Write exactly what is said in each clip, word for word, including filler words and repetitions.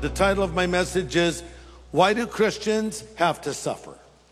The title of my message is, Why Do Christians Have to Suffer?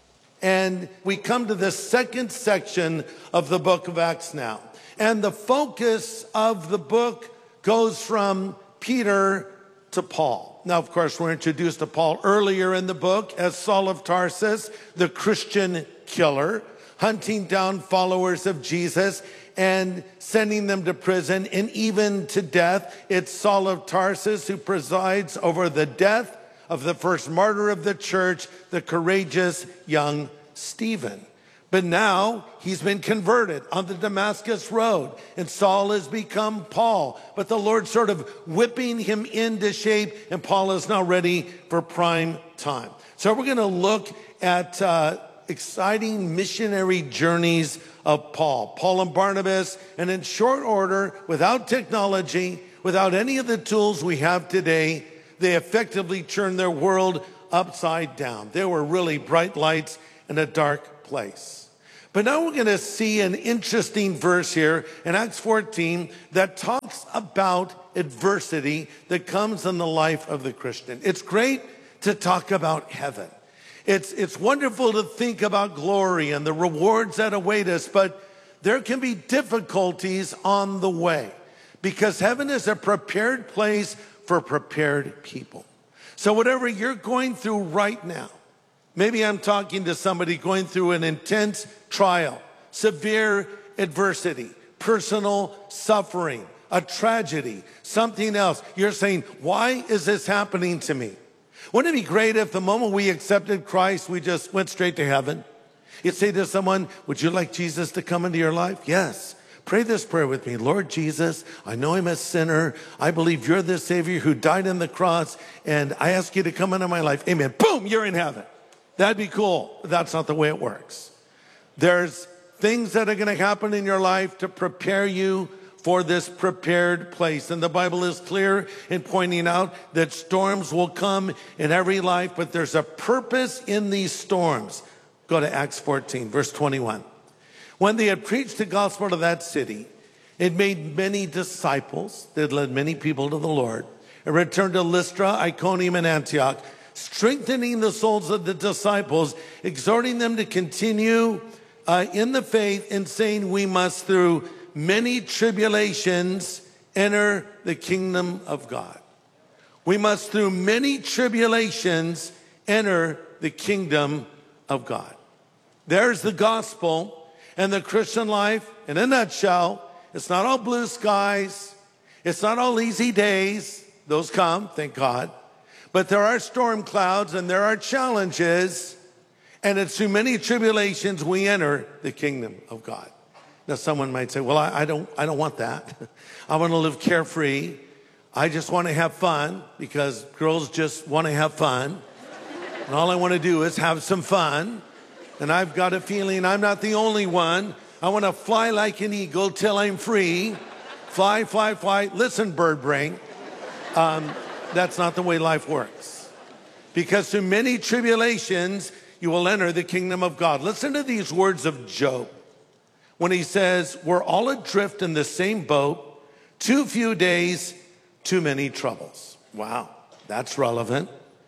And we come to the second section of the book of Acts now. And the focus of the book goes from Peter to Paul. Now, of course, we're introduced to Paul earlier in the book as Saul of Tarsus, the Christian killer, hunting down followers of Jesus and sending them to prison and even to death. It's Saul of Tarsus who presides over the death of the first martyr of the church, the courageous young Stephen. But now he's been converted on the Damascus road, and Saul has become Paul. But the Lord's sort of whipping him into shape, and Paul is now ready for prime time. So we're going to look at uh, exciting missionary journeys of Paul. Paul and Barnabas, and in short order, without technology, without any of the tools we have today, they effectively turned their world upside down. They were really bright lights in a dark place. But now we're going to see an interesting verse here in Acts fourteen that talks about adversity that comes in the life of the Christian. It's great to talk about heaven. It's, it's wonderful to think about glory and the rewards that await us, but there can be difficulties on the way because heaven is a prepared place for prepared people. So whatever you're going through right now, maybe I'm talking to somebody going through an intense trial, severe adversity, personal suffering, a tragedy, something else. You're saying, why is this happening to me? Wouldn't it be great if the moment we accepted Christ, we just went straight to heaven? You'd say to someone, would you like Jesus to come into your life? Yes. Pray this prayer with me. Lord Jesus, I know I'm a sinner. I believe you're the Savior who died on the cross, and I ask you to come into my life. Amen. Boom, you're in heaven. That'd be cool. But that's not the way it works. There's things that are going to happen in your life to prepare you for this prepared place. And the Bible is clear in pointing out that storms will come in every life, but there's a purpose in these storms. Go to Acts fourteen, verse twenty-one. When they had preached the gospel to that city, it made many disciples that led many people to the Lord, and returned to Lystra, Iconium, and Antioch, strengthening the souls of the disciples, exhorting them to continue uh, in the faith, and saying, we must through many tribulations enter the kingdom of God. We must through many tribulations enter the kingdom of God. There's the gospel and the Christian life in a nutshell. It's not all blue skies. It's not all easy days. Those come, thank God. But there are storm clouds and there are challenges, and it's through many tribulations we enter the kingdom of God. Now, someone might say, well, I, I don't I don't want that. I want to live carefree. I just want to have fun because girls just want to have fun. And all I want to do is have some fun. And I've got a feeling I'm not the only one. I want to fly like an eagle till I'm free. Fly, fly, fly. Listen, bird brain. Um, that's not the way life works. Because through many tribulations, you will enter the kingdom of God. Listen to these words of Job. When he says, we're all adrift in the same boat, too few days, too many troubles. Wow, that's relevant.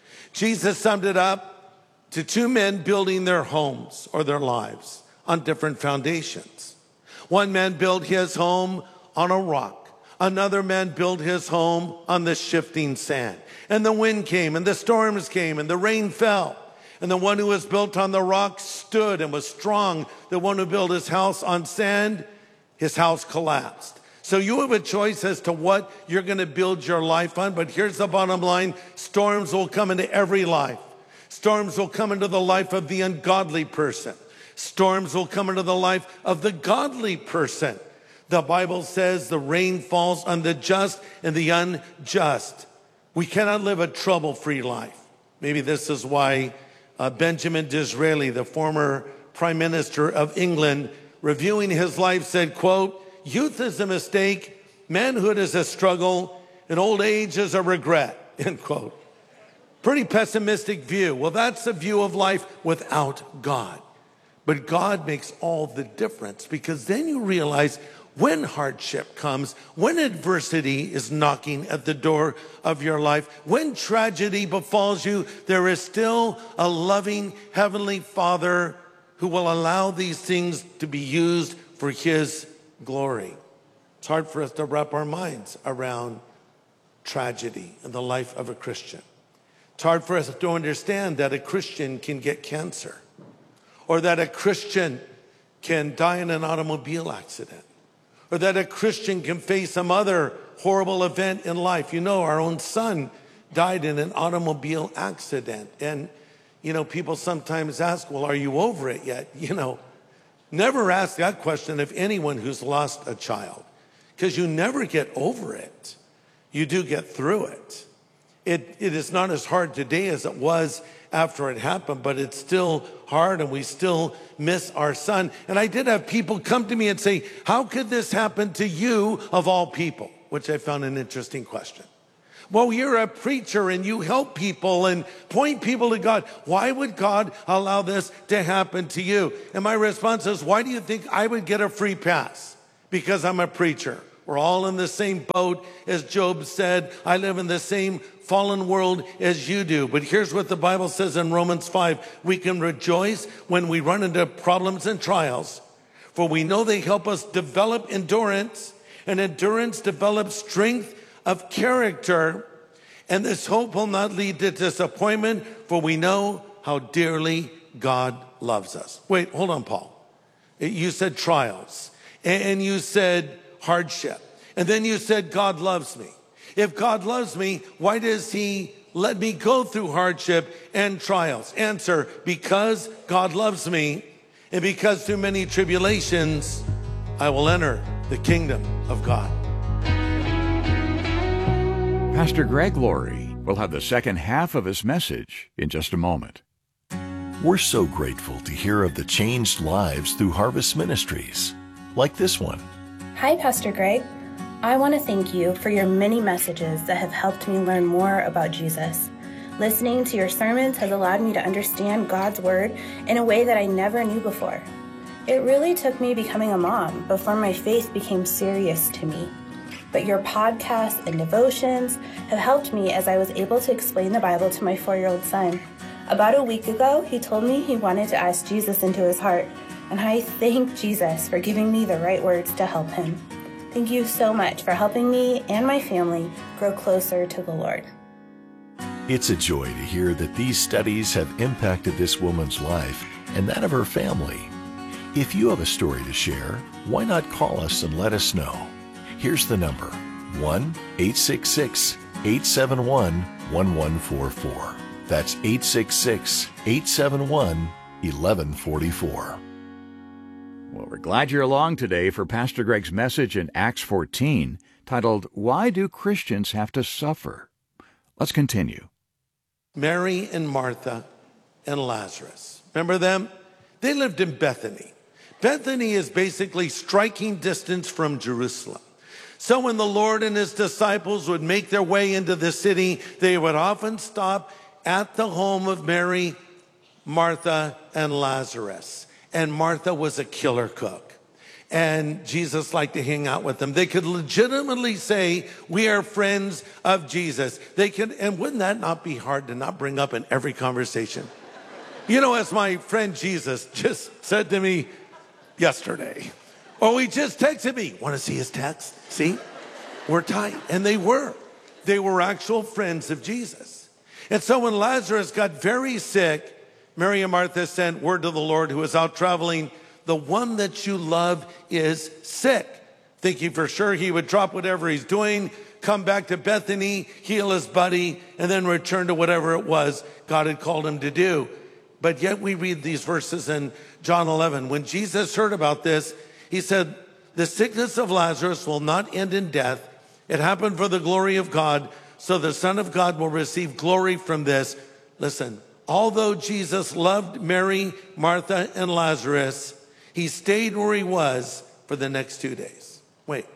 Jesus summed it up to two men building their homes or their lives on different foundations. One man built his home on a rock. Another man built his home on the shifting sand. And the wind came, and the storms came, and the rain fell. And the one who was built on the rock stood and was strong. The one who built his house on sand, his house collapsed. So you have a choice as to what you're going to build your life on. But here's the bottom line. Storms will come into every life. Storms will come into the life of the ungodly person. Storms will come into the life of the godly person. The Bible says the rain falls on the just and the unjust. We cannot live a trouble-free life. Maybe this is why Uh, Benjamin Disraeli, the former Prime Minister of England, reviewing his life said, quote, youth is a mistake, manhood is a struggle, and old age is a regret, end quote. Pretty pessimistic view. Well, that's the view of life without God. But God makes all the difference, because then you realize when hardship comes, when adversity is knocking at the door of your life, when tragedy befalls you, there is still a loving Heavenly Father who will allow these things to be used for His glory. It's hard for us to wrap our minds around tragedy in the life of a Christian. It's hard for us to understand that a Christian can get cancer, or that a Christian can die in an automobile accident, or that a Christian can face some other horrible event in life. You know, our own son died in an automobile accident. And, you know, people sometimes ask, well, are you over it yet? You know, never ask that question of anyone who's lost a child, because you never get over it. You do get through it. It, it is not as hard today as it was after it happened, but it's still hard, and we still miss our son. And I did have people come to me and say, how could this happen to you of all people? Which I found an interesting question. Well, you're a preacher and you help people and point people to God. Why would God allow this to happen to you? And my response is, why do you think I would get a free pass? Because I'm a preacher. We're all in the same boat. As Job said, I live in the same fallen world as you do. But here's what the Bible says in Romans five. We can rejoice when we run into problems and trials, for we know they help us develop endurance, and endurance develops strength of character. And this hope will not lead to disappointment, for we know how dearly God loves us. Wait, hold on, Paul. You said trials, and you said hardship, and then you said God loves me. If God loves me, why does He let me go through hardship and trials? Answer, because God loves me, and because through many tribulations I will enter the kingdom of God. Pastor Greg Laurie will have the second half of his message in just a moment. We're so grateful to hear of the changed lives through Harvest Ministries, like this one. Hi, Pastor Greg. I want to thank you for your many messages that have helped me learn more about Jesus. Listening to your sermons has allowed me to understand God's Word in a way that I never knew before. It really took me becoming a mom before my faith became serious to me. But your podcasts and devotions have helped me as I was able to explain the Bible to my four-year-old son. About a week ago, he told me he wanted to ask Jesus into his heart, and I thank Jesus for giving me the right words to help him. Thank you so much for helping me and my family grow closer to the Lord. It's a joy to hear that these studies have impacted this woman's life and that of her family. If you have a story to share, why not call us and let us know? Here's the number, one eight six six, eight seven one, one one four four. That's eight six six, eight seven one, one one four four. Well, we're glad you're along today for Pastor Greg's message in Acts fourteen, titled, Why Do Christians Have to Suffer? Let's continue. Mary and Martha and Lazarus. Remember them? They lived in Bethany. Bethany is basically striking distance from Jerusalem. So when the Lord and His disciples would make their way into the city, they would often stop at the home of Mary, Martha, and Lazarus. And Martha was a killer cook. And Jesus liked to hang out with them. They could legitimately say, we are friends of Jesus. They could, and wouldn't that not be hard to not bring up in every conversation? You know, as my friend Jesus just said to me yesterday, oh, he just texted me. Want to see his text? See? We're tight. And they were. They were actual friends of Jesus. And so when Lazarus got very sick, Mary and Martha sent word to the Lord, who was out traveling, the one that you love is sick. Thinking for sure he would drop whatever he's doing, come back to Bethany, heal his buddy, and then return to whatever it was God had called him to do. But yet we read these verses in John eleven. When Jesus heard about this, He said, the sickness of Lazarus will not end in death. It happened for the glory of God, so the Son of God will receive glory from this. Listen, although Jesus loved Mary, Martha, and Lazarus, He stayed where He was for the next two days. Wait,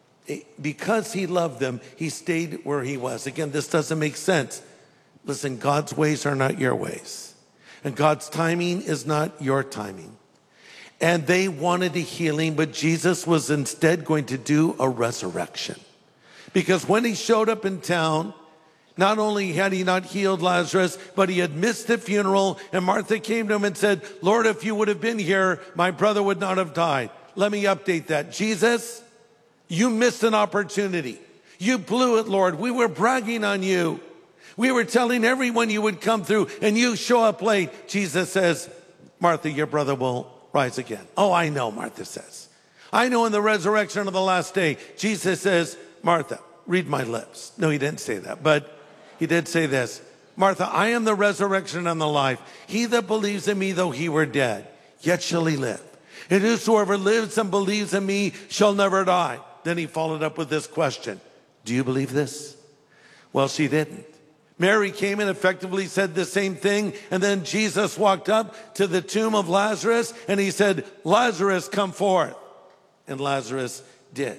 because He loved them, He stayed where He was. Again, this doesn't make sense. Listen, God's ways are not your ways. And God's timing is not your timing. And they wanted a healing, but Jesus was instead going to do a resurrection. Because when he showed up in town, not only had he not healed Lazarus, but he had missed the funeral. And Martha came to him and said, Lord, if you would have been here, my brother would not have died. Let me update that. Jesus, you missed an opportunity. You blew it, Lord. We were bragging on you. We were telling everyone you would come through, and you show up late. Jesus says, Martha, your brother will rise again. Oh, I know, Martha says. I know in the resurrection of the last day. Jesus says, Martha, read my lips. No, he didn't say that, but he did say this. Martha, I am the resurrection and the life. He that believes in me, though he were dead, yet shall he live. And whosoever lives and believes in me shall never die. Then he followed up with this question. Do you believe this? Well, she didn't. Mary came and effectively said the same thing. And then Jesus walked up to the tomb of Lazarus and he said, Lazarus, come forth. And Lazarus did.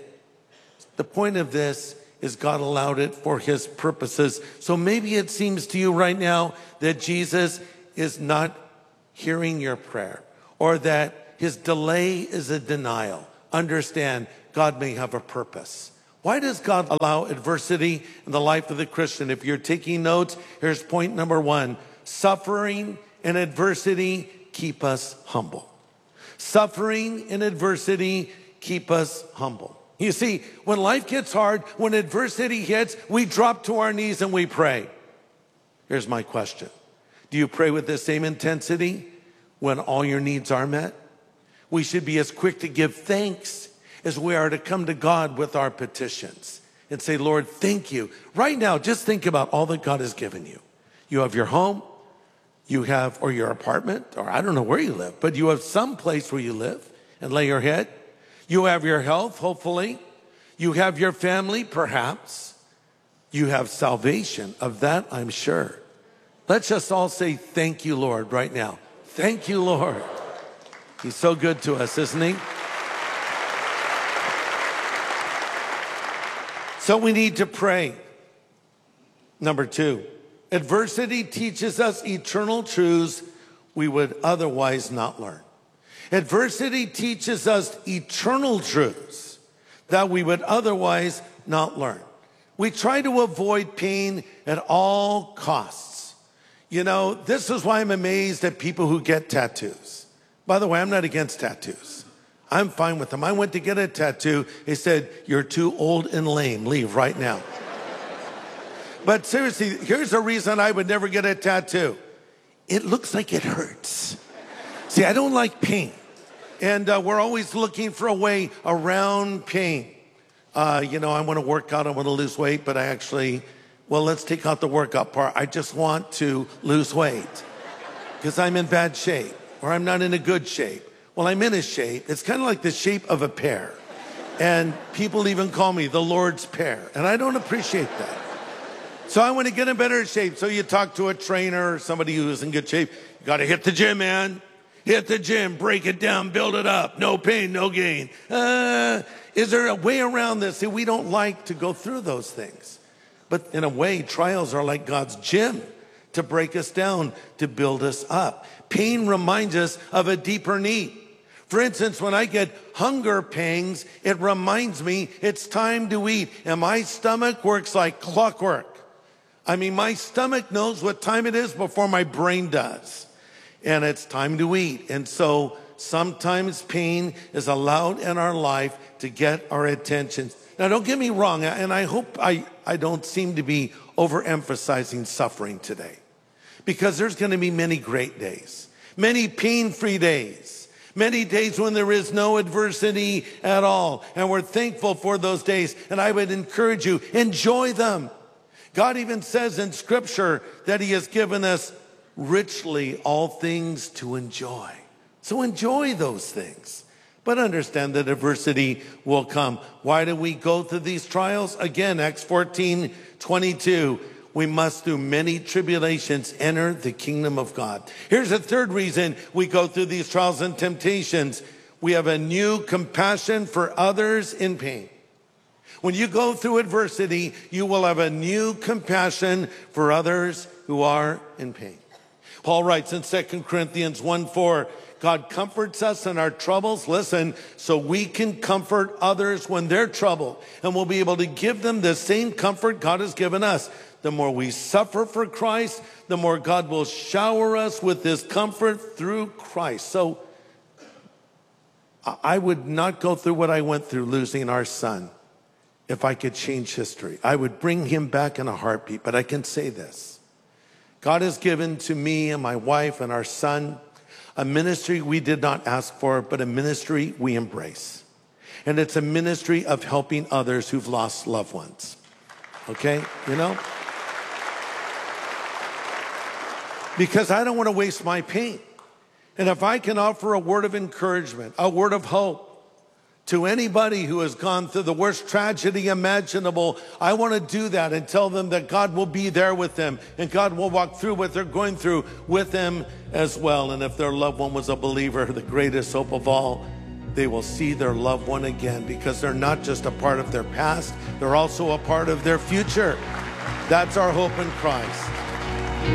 The point of this is God allowed it for his purposes. So maybe it seems to you right now that Jesus is not hearing your prayer or that his delay is a denial. Understand, God may have a purpose. Why does God allow adversity in the life of the Christian? If you're taking notes, here's point number one. Suffering and adversity keep us humble. Suffering and adversity keep us humble. You see, when life gets hard, when adversity hits, we drop to our knees and we pray. Here's my question. Do you pray with the same intensity when all your needs are met? We should be as quick to give thanks as we are to come to God with our petitions and say, Lord, thank you. Right now, just think about all that God has given you. You have your home, you have, or your apartment, or I don't know where you live, but you have some place where you live and lay your head. You have your health, hopefully. You have your family, perhaps. You have salvation. Of that, I'm sure. Let's just all say, thank you, Lord, right now. Thank you, Lord. He's so good to us, isn't he? So we need to pray. Number two, adversity teaches us eternal truths we would otherwise not learn. Adversity teaches us eternal truths that we would otherwise not learn. We try to avoid pain at all costs. You know, this is why I'm amazed at people who get tattoos. By the way, I'm not against tattoos. I'm fine with them. I went to get a tattoo. They said, you're too old and lame. Leave right now. But seriously, here's the reason I would never get a tattoo. It looks like it hurts. See, I don't like pain. And uh, we're always looking for a way around pain. Uh, you know, I want to work out, I want to lose weight, but I actually, well, let's take out the workout part. I just want to lose weight because I'm in bad shape or I'm not in a good shape. Well, I'm in a shape. It's kind of like the shape of a pear. And people even call me the Lord's pear. And I don't appreciate that. So I want to get in better shape. So you talk to a trainer or somebody who's in good shape. You got to hit the gym, man. Hit the gym, break it down, build it up. No pain, no gain. Uh, is there a way around this? See, we don't like to go through those things. But in a way, trials are like God's gym to break us down, to build us up. Pain reminds us of a deeper need. For instance, when I get hunger pangs, it reminds me it's time to eat. And my stomach works like clockwork. I mean, my stomach knows what time it is before my brain does. And it's time to eat. And so sometimes pain is allowed in our life to get our attention. Now, don't get me wrong, and I hope I, I don't seem to be overemphasizing suffering today. Because there's going to be many great days, many pain-free days. Many days when there is no adversity at all. And we're thankful for those days. And I would encourage you, enjoy them. God even says in Scripture that he has given us richly all things to enjoy. So enjoy those things. But understand that adversity will come. Why do we go through these trials? Again, Acts fourteen twenty-two. We must through many tribulations enter the kingdom of God. Here's a third reason we go through these trials and temptations. We have a new compassion for others in pain. When you go through adversity, you will have a new compassion for others who are in pain. Paul writes in Second Corinthians one four, God comforts us in our troubles, listen, so we can comfort others when they're troubled. And we'll be able to give them the same comfort God has given us. The more we suffer for Christ, the more God will shower us with his comfort through Christ. So I would not go through what I went through losing our son if I could change history. I would bring him back in a heartbeat. But I can say this. God has given to me and my wife and our son a ministry we did not ask for, but a ministry we embrace. And it's a ministry of helping others who've lost loved ones. Okay? You know? Because I don't want to waste my pain. And if I can offer a word of encouragement, a word of hope to anybody who has gone through the worst tragedy imaginable, I want to do that and tell them that God will be there with them and God will walk through what they're going through with them as well. And if their loved one was a believer, the greatest hope of all, they will see their loved one again, because they're not just a part of their past, they're also a part of their future. That's our hope in Christ.